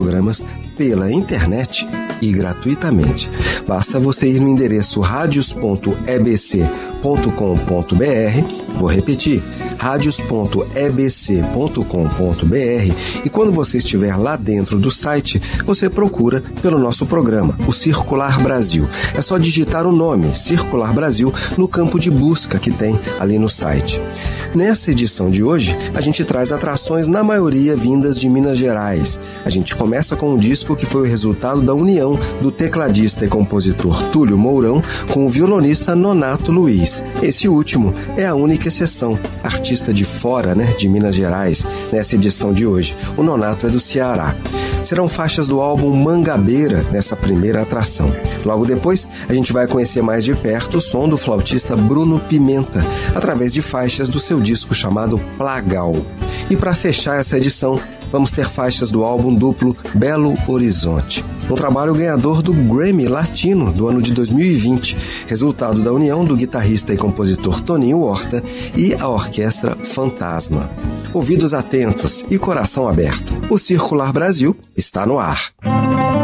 programas pela internet e gratuitamente. Basta você ir no endereço radios.ebc.com.br, vou repetir, radios.ebc.com.br, e quando você estiver lá dentro do site, você procura pelo nosso programa, o Circular Brasil. É só digitar o nome, Circular Brasil, no campo de busca que tem ali no site. Nessa edição de hoje, a gente traz atrações na maioria vindas de Minas Gerais. A gente começa com um disco que foi o resultado da união do tecladista e compositor Túlio Mourão com o violonista Nonato Luiz. Esse último é a única exceção, artista de fora, de Minas Gerais, nessa edição de hoje. O Nonato é do Ceará. Serão faixas do álbum Mangabeira nessa primeira atração. Logo depois, a gente vai conhecer mais de perto o som do flautista Bruno Pimenta, através de faixas do seu disco chamado Plagal. E para fechar essa edição, vamos ter faixas do álbum duplo Belo Horizonte, um trabalho ganhador do Grammy Latino do ano de 2020, resultado da união do guitarrista e compositor Toninho Horta e a orquestra Fantasma. Ouvidos atentos e coração aberto, o Circular Brasil está no ar.